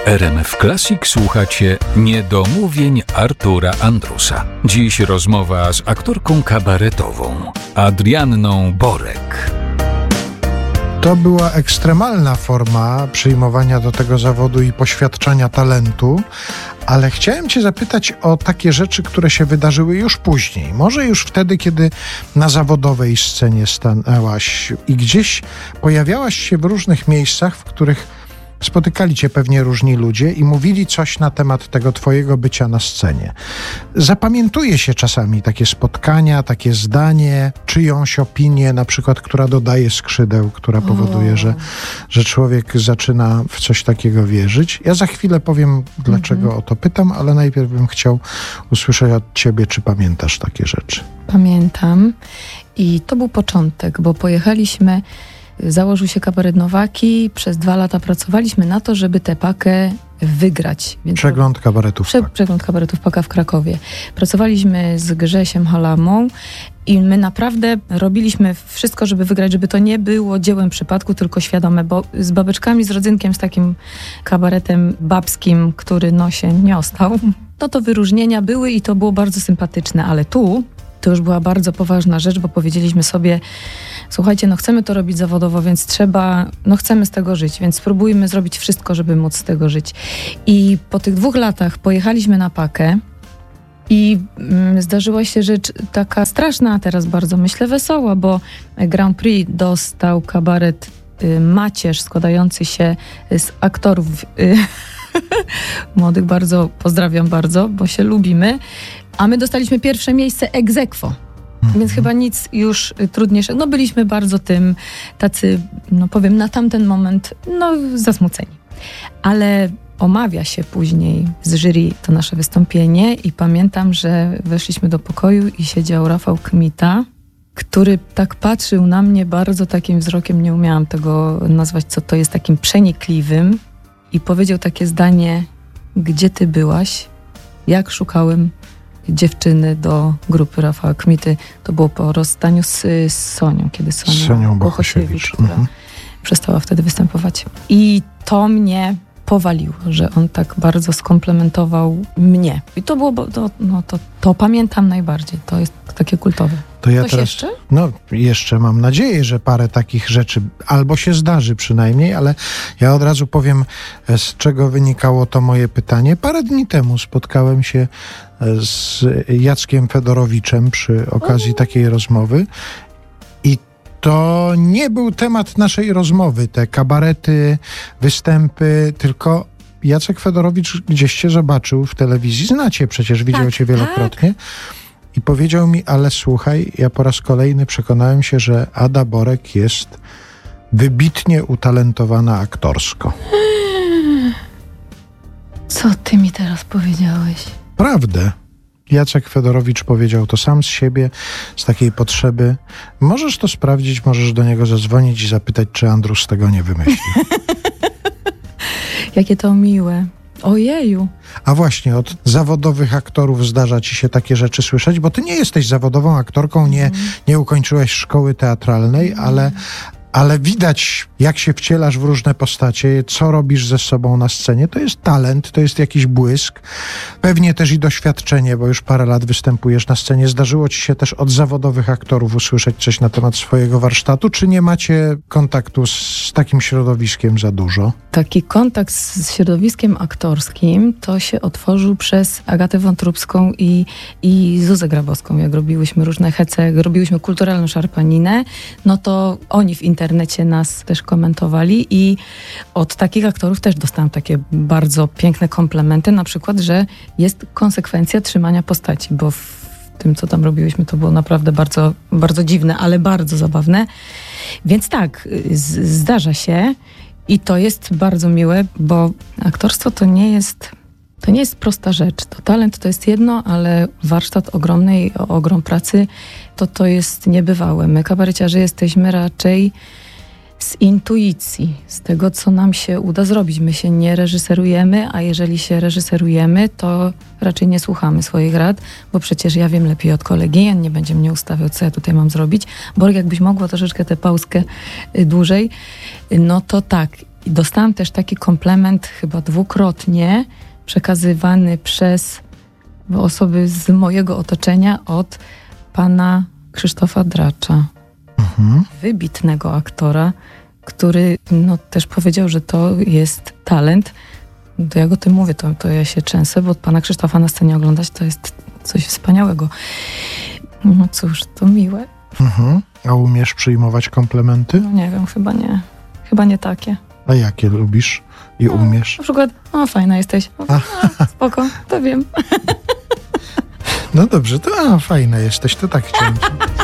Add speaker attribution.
Speaker 1: W RMF Classic słuchacie Niedomówień Artura Andrusa. Dziś rozmowa z aktorką kabaretową Adrianną Borek.
Speaker 2: To była ekstremalna forma przyjmowania do tego zawodu i poświadczania talentu, ale chciałem Cię zapytać o takie rzeczy, które się wydarzyły już później. Może już wtedy, kiedy na zawodowej scenie stanęłaś i gdzieś pojawiałaś się w różnych miejscach, w których spotykali Cię pewnie różni ludzie i mówili coś na temat tego Twojego bycia na scenie. Zapamiętuje się czasami takie spotkania, takie zdanie, czyjąś opinię, na przykład, która dodaje skrzydeł, która powoduje, że człowiek zaczyna w coś takiego wierzyć. Ja za chwilę powiem, dlaczego o to pytam, ale najpierw bym chciał usłyszeć od Ciebie, czy pamiętasz takie rzeczy.
Speaker 3: Pamiętam i to był początek, bo założył się kabaret Nowaki, przez 2 lata pracowaliśmy na to, żeby tę pakę wygrać. Więc
Speaker 2: Przegląd kabaretów PAK.
Speaker 3: Przegląd kabaretów PAK w Krakowie. Pracowaliśmy z Grzesiem Halamą i my naprawdę robiliśmy wszystko, żeby wygrać, żeby to nie było dziełem przypadku, tylko świadome, bo z Babeczkami, z Rodzynkiem, z takim kabaretem babskim, który się nie ostał, to wyróżnienia były i to było bardzo sympatyczne, ale to już była bardzo poważna rzecz, bo powiedzieliśmy sobie, słuchajcie, chcemy to robić zawodowo, więc chcemy z tego żyć, więc spróbujmy zrobić wszystko, żeby móc z tego żyć. I po tych 2 latach pojechaliśmy na pakę i zdarzyła się rzecz taka straszna, a teraz bardzo myślę wesoła, bo Grand Prix dostał kabaret Macierz, składający się z aktorów młodych. Bardzo pozdrawiam bardzo, bo się lubimy, a my dostaliśmy pierwsze miejsce ex aequo. Więc chyba nic już trudniejszego. Byliśmy bardzo tym tacy, powiem, na tamten moment, zasmuceni. Ale omawia się później z jury to nasze wystąpienie i pamiętam, że weszliśmy do pokoju i siedział Rafał Kmita, który tak patrzył na mnie bardzo takim wzrokiem, nie umiałam tego nazwać, co to jest, takim przenikliwym, i powiedział takie zdanie: gdzie ty byłaś? Jak szukałem dziewczyny do grupy Rafała Kmity. To było po rozstaniu z Sonią, kiedy
Speaker 2: Sonią Bohosiewicz,
Speaker 3: która przestała wtedy występować. I to mnie powaliło, że on tak bardzo skomplementował mnie. I to było, to pamiętam najbardziej. To jest takie kultowe.
Speaker 2: To ja
Speaker 3: Coś
Speaker 2: teraz,
Speaker 3: jeszcze?
Speaker 2: Jeszcze mam nadzieję, że parę takich rzeczy albo się zdarzy przynajmniej, ale ja od razu powiem, z czego wynikało to moje pytanie. Parę dni temu spotkałem się z Jackiem Fedorowiczem przy okazji takiej rozmowy i to nie był temat naszej rozmowy, te kabarety, występy, tylko Jacek Fedorowicz gdzieś cię zobaczył w telewizji, znacie przecież, widział cię wielokrotnie. I powiedział mi, ale słuchaj, ja po raz kolejny przekonałem się, że Ada Borek jest wybitnie utalentowana aktorsko.
Speaker 3: Co ty mi teraz powiedziałeś?
Speaker 2: Prawdę. Jacek Fedorowicz powiedział to sam z siebie, z takiej potrzeby. Możesz to sprawdzić, możesz do niego zadzwonić i zapytać, czy Andrus tego nie wymyślił.
Speaker 3: Jakie to miłe. Ojeju.
Speaker 2: A właśnie, od zawodowych aktorów zdarza ci się takie rzeczy słyszeć, bo ty nie jesteś zawodową aktorką, nie ukończyłeś szkoły teatralnej, ale widać, jak się wcielasz w różne postacie, co robisz ze sobą na scenie. To jest talent, to jest jakiś błysk. Pewnie też i doświadczenie, bo już parę lat występujesz na scenie. Zdarzyło ci się też od zawodowych aktorów usłyszeć coś na temat swojego warsztatu, czy nie macie kontaktu z takim środowiskiem za dużo?
Speaker 3: Taki kontakt z środowiskiem aktorskim to się otworzył przez Agatę Wątróbską i Zuzę Grabowską. Jak robiłyśmy różne hece, jak robiłyśmy kulturalną szarpaninę, to oni w internecie nas też komentowali i od takich aktorów też dostałam takie bardzo piękne komplementy, na przykład, że jest konsekwencja trzymania postaci, bo w tym, co tam robiłyśmy, to było naprawdę bardzo, bardzo dziwne, ale bardzo zabawne. Więc tak, zdarza się i to jest bardzo miłe, bo aktorstwo to nie jest prosta rzecz. To talent to jest jedno, ale warsztat ogromny i ogrom pracy to jest niebywałe. My, kabareciarze, jesteśmy raczej z intuicji, z tego, co nam się uda zrobić. My się nie reżyserujemy, a jeżeli się reżyserujemy, to raczej nie słuchamy swoich rad, bo przecież ja wiem lepiej od kolegi, on nie będzie mnie ustawiał, co ja tutaj mam zrobić. Borek, jakbyś mogła troszeczkę tę pauzkę dłużej, no to tak. I dostałam też taki komplement chyba dwukrotnie przekazywany przez osoby z mojego otoczenia od pana Krzysztofa Dracza. Wybitnego aktora, który też powiedział, że to jest talent. To jak o tym mówię, to ja się trzęsę, bo pana Krzysztofa na scenie oglądać to jest coś wspaniałego. No cóż, to miłe.
Speaker 2: A umiesz przyjmować komplementy?
Speaker 3: No nie wiem, chyba nie. Chyba nie takie.
Speaker 2: A jakie lubisz i umiesz?
Speaker 3: Na przykład, fajna jesteś. Spoko, to wiem.
Speaker 2: No dobrze, to fajna jesteś, to tak chciałem.